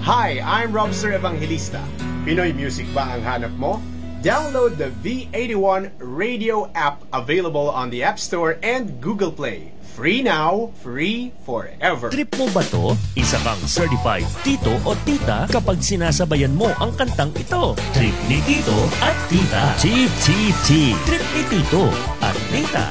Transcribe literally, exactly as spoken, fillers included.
Hi, I'm Robster Evangelista. Pinoy music ba ang hanap mo? Download the V eighty-one Radio app available on the App Store and Google Play. Free now, free forever. Trip mo ba to? Isa kang certified tito o tita kapag sinasabayan mo ang kantang ito. Trip ni tito at tita. Tip, tip, tip. Trip ni tito at tita.